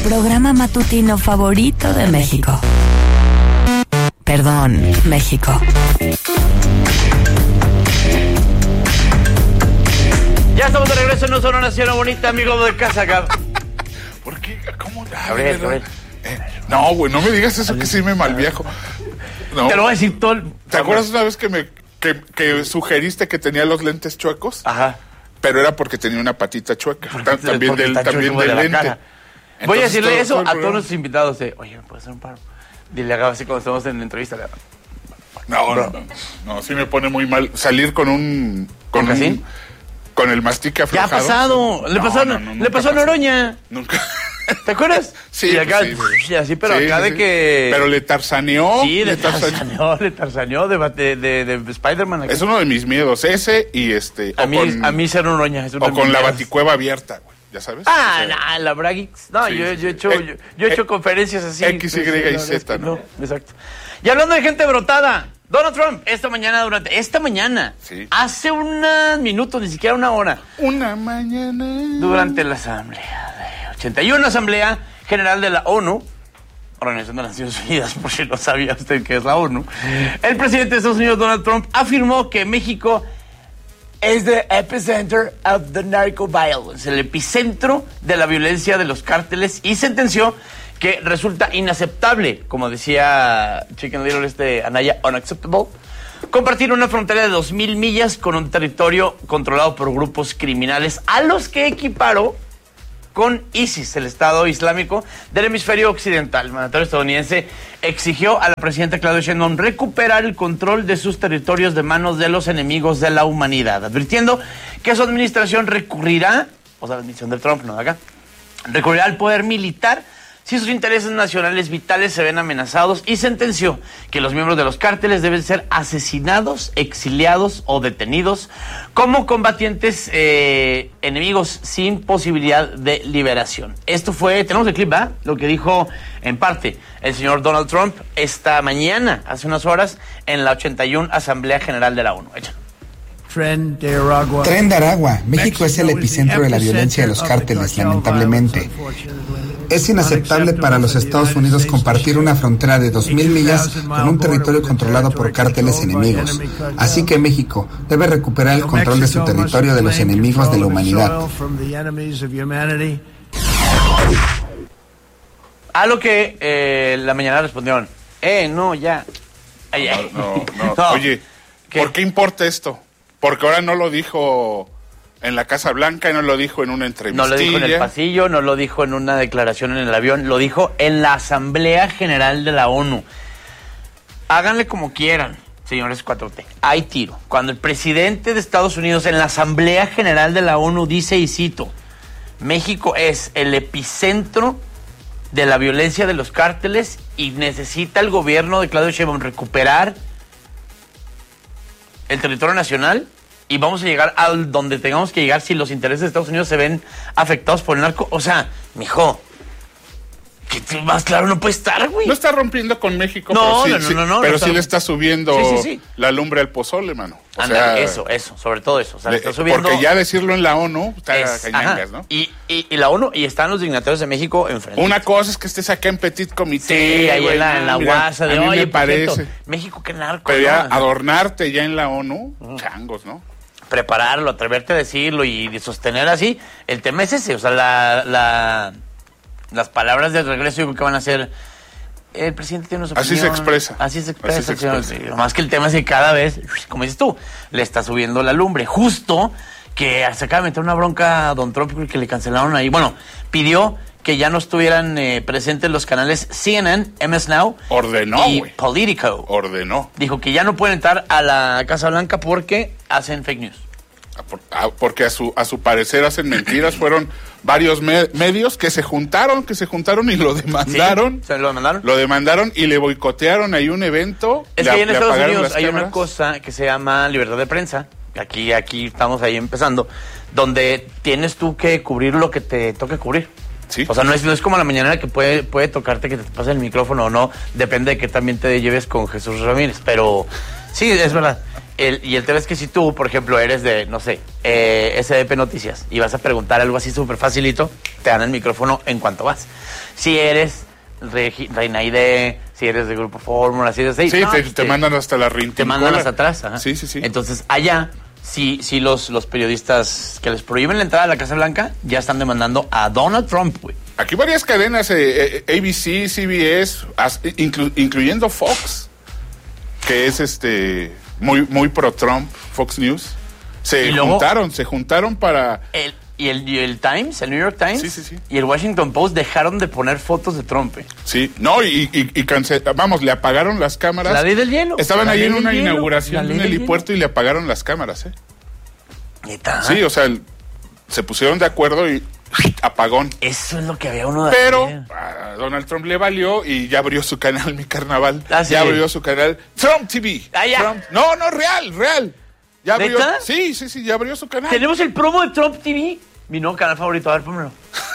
programa matutino favorito de México. Perdón, México. Ya estamos de regreso en una zona nacional bonita, amigo de casa acá. ¿Por qué? ¿Cómo? Gabriel. No, güey, no me digas eso que sí me malviajo. No. Te lo voy a decir todo. ¿Te acuerdas una vez que sugeriste que tenía los lentes chuecos? Ajá. Pero era porque tenía una patita chueca. También del lente. Cara. Voy a decirle eso a todos nuestros invitados. Oye, ¿me puedes hacer un paro? Dile a Gaby cuando estamos en la entrevista. No, sí me pone muy mal salir con un... ¿Con el mastique aflojado. Ya ha pasado. Le pasó a Noroña. Nunca. ¿Te acuerdas? Sí. Y acá, sí, pero acá de que... Pero le tarzaneó. Sí, le tarzaneó de Spider-Man. Aquí. Es uno de mis miedos, ese y A mí ser Noroña es uno o de con mis la miedos. baticueva abierta, güey. ¿Ya sabes? La Braguix. No, sí, yo sí. he hecho conferencias así. X, Y y Z, ¿no? Exacto. Y hablando de gente brotada, Donald Trump, esta mañana, sí. Hace unos minutos, ni siquiera una hora. Una mañana. Durante la asamblea de 81 Asamblea General de la ONU, Organización de las Naciones Unidas, por si no sabía usted qué es la ONU, el presidente de Estados Unidos, Donald Trump, afirmó que México es the epicenter of the narco violence, el epicentro de la violencia de los cárteles, y sentenció que resulta inaceptable, como decía Chicken Little Anaya, unacceptable, compartir una frontera de 2,000 millas con un territorio controlado por grupos criminales a los que equiparó con ISIS, el Estado Islámico del hemisferio occidental. El mandatario estadounidense exigió a la presidenta Claudia Sheinbaum recuperar el control de sus territorios de manos de los enemigos de la humanidad, advirtiendo que su administración recurrirá, o sea, la administración de Trump, no de acá, recurrirá al poder militar si sus intereses nacionales vitales se ven amenazados, y sentenció que los miembros de los cárteles deben ser asesinados, exiliados o detenidos como combatientes enemigos sin posibilidad de liberación. Esto fue, tenemos el clip, ¿verdad? Lo que dijo en parte el señor Donald Trump esta mañana, hace unas horas, en la 81 Asamblea General de la ONU. Tren de Aragua. México es el epicentro de la violencia de los cárteles, lamentablemente. Es inaceptable para los Estados Unidos compartir una frontera de 2,000 millas con un territorio controlado por cárteles enemigos. Así que México debe recuperar el control de su territorio de los enemigos de la humanidad. A lo que la mañana respondieron, no, ya. No. Oye, ¿por qué importa esto? Porque ahora no lo dijo en la Casa Blanca y no lo dijo en una entrevista. No lo dijo en el pasillo, no lo dijo en una declaración en el avión, lo dijo en la Asamblea General de la ONU. Háganle como quieran, señores 4T. Hay tiro. Cuando el presidente de Estados Unidos en la Asamblea General de la ONU dice, y cito, México es el epicentro de la violencia de los cárteles y necesita el gobierno de Claudia Sheinbaum recuperar el territorio nacional, y vamos a llegar a donde tengamos que llegar si los intereses de Estados Unidos se ven afectados por el narco. O sea, mijo, que más claro no puede estar, güey. No está rompiendo con México, no, pero sí le está subiendo sí. la lumbre al pozole, mano. Anda, eso, sobre todo eso. O sea, le está subiendo... Porque ya decirlo en la ONU está cañangas, ¿no? Y la ONU, y están los dignatarios de México enfrente. Una cosa es que estés acá en Petit Comité. Sí, ahí en la guasa de, a mí oye, me parece. México, qué narco. Pero ya adornarte ya en la ONU, changos, ¿no? Prepararlo, atreverte a decirlo y sostener así. El tema es ese, o sea, las palabras de regreso yo creo que van a ser... El presidente tiene una opinión. Así se expresa. Sí. Más que el tema es que cada vez, como dices tú, le está subiendo la lumbre. Justo que se acaba de meter una bronca a Don Trump que le cancelaron ahí. Bueno, pidió que ya no estuvieran presentes los canales CNN, MS Now y Politico. Ordenó. Dijo que ya no pueden entrar a la Casa Blanca porque hacen fake news. Porque a su parecer hacen mentiras. Fueron varios medios que se juntaron y lo demandaron. ¿Sí? ¿Lo demandaron? Lo demandaron y le boicotearon ahí un evento. Es que ahí en Estados Unidos hay una cosa que se llama libertad de prensa. Aquí estamos ahí empezando, donde tienes tú que cubrir lo que te toque cubrir. Sí. O sea, no es como la mañanera que puede tocarte que te pase el micrófono o no. Depende de que también te lleves con Jesús Ramírez. Pero sí, es verdad. Y el tema es que si tú, por ejemplo, eres de, no sé, SDP Noticias y vas a preguntar algo así súper facilito, te dan el micrófono en cuanto vas. Si eres Reina ID, si eres de Grupo Fórmula, si eres de... Sí, no, te mandan hasta la rincola. Te mandan hasta atrás. Ajá. Sí. Entonces, allá, sí los periodistas que les prohíben la entrada a la Casa Blanca ya están demandando a Donald Trump, güey. Aquí varias cadenas, ABC, CBS, incluyendo Fox, que es muy pro-Trump, Fox News, se juntaron para... El Times, el New York Times sí. y el Washington Post dejaron de poner fotos de Trump. Sí, no, y le apagaron las cámaras. La ley del hielo. Estaban ahí en una inauguración de un helipuerto y le apagaron las cámaras, ¿Neta? Sí, o sea, se pusieron de acuerdo y apagón. Eso es lo que había uno de Pero a Donald Trump le valió y ya abrió su canal, Mi Carnaval. Sí. Ya abrió su canal Trump TV. Ya. Trump. No, real. Ya abrió, ¿neta? Sí, ya abrió su canal. Tenemos el promo de Trump TV. Mi nuevo canal favorito, a ver, pónmelo.